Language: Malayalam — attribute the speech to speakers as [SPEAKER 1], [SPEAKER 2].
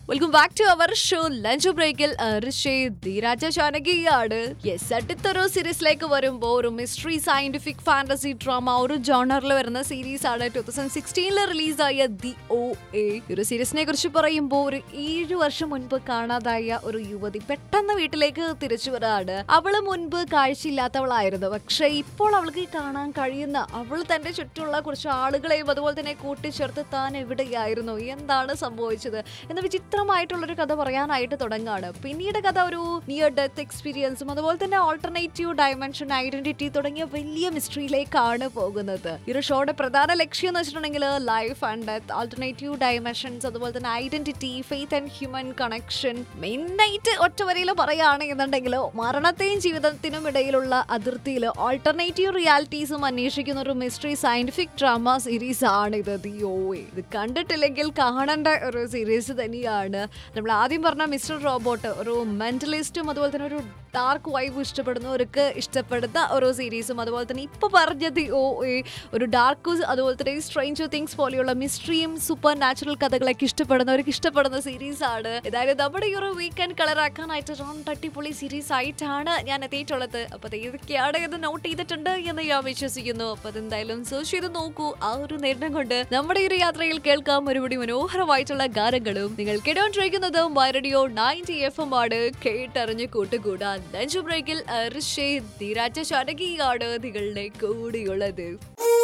[SPEAKER 1] Welcome back to our show lunch ബ്രേക്കിൽ ധീരാജ ജാനകിയാണ്. യെസ്, അടുത്തൊരു സീരീസിലേക്ക് വരുമ്പോൾ ഒരു മിസ്റ്ററി സയന്റിഫിക് ഫാന്റസി ഡ്രാമ ഒരു ജോണറിൽ വരുന്ന സീരീസ് ആണ് 2016 റിലീസായ ദി ഒ എ. ഒരു സീരീസിനെ കുറിച്ച് പറയുമ്പോൾ ഒരു 7 വർഷം മുൻപ് കാണാതായ ഒരു യുവതി പെട്ടെന്ന് വീട്ടിലേക്ക് തിരിച്ചു വരാണ്. അവള് മുൻപ് കാഴ്ചയില്ലാത്തവളായിരുന്നു, പക്ഷെ ഇപ്പോൾ അവൾക്ക് കാണാൻ കഴിയുന്ന അവൾ തന്റെ ചുറ്റുമുള്ള കുറച്ച് ആളുകളെയും അതുപോലെ തന്നെ കൂട്ടിച്ചേർത്ത് താൻ എവിടെയായിരുന്നു, എന്താണ് സംഭവിച്ചത് എന്ന വിചിത്രമായിട്ടുള്ളൊരു കഥ പറയാനായിട്ട് തുടങ്ങാണ്. പിന്നീട് കഥ ഒരു നിയർ ഡെത്ത് എക്സ്പീരിയൻസും അതുപോലെ തന്നെ ഓൾട്ടർനേറ്റീവ് ഡയമെൻഷൻ, ഐഡന്റിറ്റി തുടങ്ങിയ വലിയ മിസ്റ്ററിയിലേക്കാണ് പോകുന്നത്. ഈ ഒരു ഷോയുടെ പ്രധാന ലക്ഷ്യം എന്ന് വെച്ചിട്ടുണ്ടെങ്കിൽ life and death, alternative dimensions, അതുപോലെ തന്നെ identity, faith and human connection. മെയിനായിട്ട് ഒറ്റ വരിയിൽ പറയുകയാണെന്നുണ്ടെങ്കിൽ മരണത്തെയും ജീവിതത്തിനും ഇടയിലുള്ള അതിർത്തിയിൽ ഓൾട്ടർനേറ്റീവ് റിയാലിറ്റീസും അന്വേഷിക്കുന്ന ഒരു മിസ്റ്ററി സയന്റിഫിക് ഡ്രാമ സീരീസ് ആണ് ഇത് ദി ഒ എ. ഇത് കണ്ടിട്ടില്ലെങ്കിൽ കാണേണ്ട ഒരു സീരീസ് തന്നെയാണ്. നമ്മൾ ആദ്യം പറഞ്ഞ മിസ്റ്റർ റോബോട്ട് ഒരു മെന്റലിസ്റ്റും അതുപോലെ തന്നെ ഒരു ഡാർക്ക് വൈബ് ഇഷ്ടപ്പെടുന്നവർക്ക് ഇഷ്ടപ്പെടുന്ന ഓരോ സീരീസും, അതുപോലെ തന്നെ ഇപ്പൊ പറഞ്ഞത് ഒരു ഡാർക്ക് അതുപോലെ തന്നെ സ്ട്രേഞ്ചർ തിങ്സ് പോലെയുള്ള മിസ്റ്ററിയും സൂപ്പർ നാച്ചുറൽ കഥകളൊക്കെ ഇഷ്ടപ്പെടുന്നവർക്ക് ഇഷ്ടപ്പെടുന്ന സീരീസ് ആണ്. ഏതായാലും നമ്മുടെ ഈ ഒരു വീക്കെൻഡ് കളറാക്കാനായിട്ട് അടിപൊളി സീരീസ് ആയിട്ടാണ് ഞാൻ എത്തിയിട്ടുള്ളത്. അപ്പൊ ഏതൊക്കെയാണ് എന്ന് നോട്ട് ചെയ്തിട്ടുണ്ട് എന്ന് ഞാൻ വിശ്വസിക്കുന്നു. അപ്പൊ അതെന്തായാലും സെർച്ച് ചെയ്ത് നോക്കൂ. ആ ഒരു നേരം കൊണ്ട് നമ്മുടെ ഈ ഒരു യാത്രയിൽ കേൾക്കാം ഒരുപടി മനോഹരമായിട്ടുള്ള ഗാനങ്ങളും. നിങ്ങൾ കേട്ടോണ്ടിരിക്കുന്നത് മൈ റേഡിയോ 90 FM ആണ്. കേട്ടറിഞ്ഞ് കൂട്ടുകൂടാൻ ലഞ്ച് ബ്രേക്കിൽ ധീരാജ ജാനകിയാണ് നിങ്ങളുടെ കൂടെയുള്ളത്.